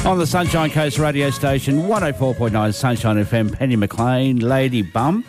On the Sunshine Coast radio station, 104.9 Sunshine FM, Penny McLean, Lady Bump.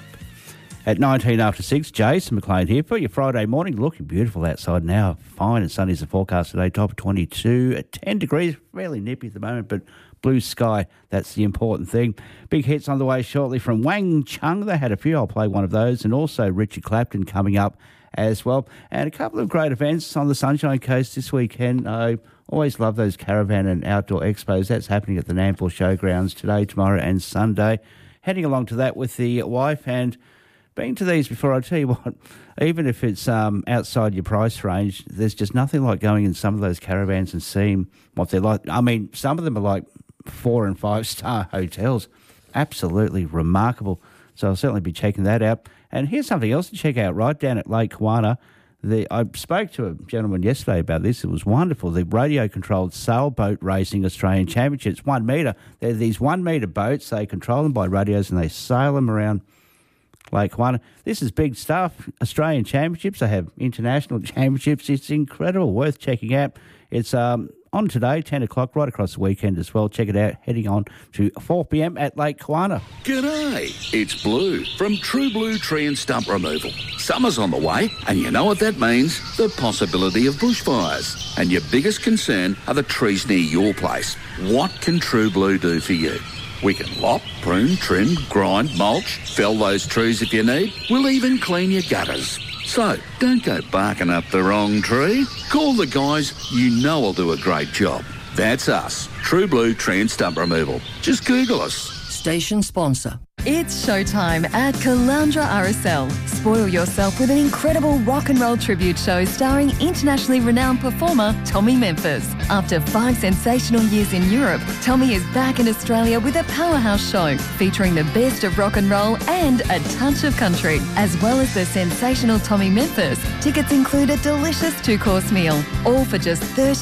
At 19 after 6, Jason McLean here for your Friday morning. Looking beautiful outside now. Fine and sunny is the forecast today. Top of 22 at 10 degrees. Fairly nippy at the moment, but blue sky, that's the important thing. Big hits on the way shortly from Wang Chung. They had a few. I'll play one of those. And also Richard Clapton coming up as well. And a couple of great events on the Sunshine Coast this weekend. I always love those caravan and outdoor expos. That's happening at the Nambour Showgrounds today, tomorrow and Sunday. Heading along to that with the wife, and been to these before. I tell you what, even if it's outside your price range, there's just nothing like going in some of those caravans and seeing what they're like. I mean, some of them are like 4 and 5 star hotels. Absolutely remarkable. So I'll certainly be checking that out. And here's something else to check out right down at Lake Kawana. I spoke to a gentleman yesterday about this. It was wonderful. The radio-controlled sailboat racing Australian Championships, 1 metre. They're these 1 metre boats. They control them by radios and they sail them around Lake Kawana. This is big stuff. Australian Championships. They have international championships. It's incredible. Worth checking out. It's on today, 10 o'clock, right across the weekend as well. Check it out. Heading on to 4 p.m. at Lake Kawana. G'day, it's Blue from True Blue Tree and Stump Removal. Summer's on the way, and you know what that means? The possibility of bushfires. And your biggest concern are the trees near your place. What can True Blue do for you? We can lop, prune, trim, grind, mulch, fell those trees if you need. We'll even clean your gutters. So, don't go barking up the wrong tree. Call the guys you know will do a great job. That's us, True Blue Tree and Stump Removal. Just Google us. Station sponsor. It's showtime at Caloundra RSL. Spoil yourself with an incredible rock and roll tribute show starring internationally renowned performer Tommy Memphis. After 5 sensational years in Europe, Tommy is back in Australia with a powerhouse show featuring the best of rock and roll and a touch of country. As well as the sensational Tommy Memphis, tickets include a delicious 2-course meal, all for just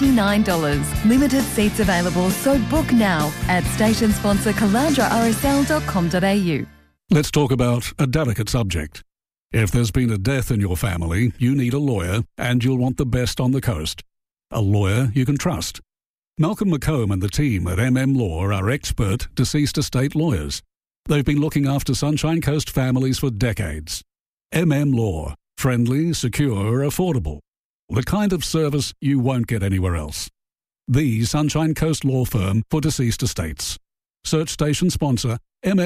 $39. Limited seats available, so book now at station sponsor caloundrarsl.com.au. Let's talk about a delicate subject. If there's been a death in your family, you need a lawyer, and you'll want the best on the coast. A lawyer you can trust. Malcolm McComb and the team at Law are expert deceased estate lawyers. They've been looking after Sunshine Coast families for decades. Law. Friendly, secure, affordable. The kind of service you won't get anywhere else. The Sunshine Coast law firm for deceased estates. Search station sponsor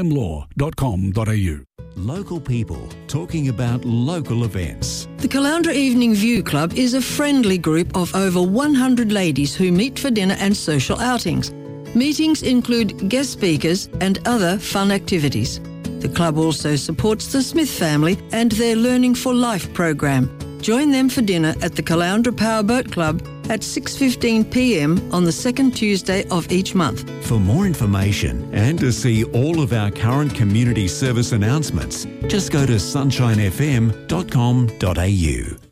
mmlaw.com.au. Local people talking about local events. The Caloundra Evening View Club is a friendly group of over 100 ladies who meet for dinner and social outings. Meetings include guest speakers and other fun activities. The club also supports the Smith family and their Learning for Life program. Join them for dinner at the Caloundra Powerboat Club at 6:15 p.m. on the second Tuesday of each month. For more information and to see all of our current community service announcements, just go to sunshinefm.com.au.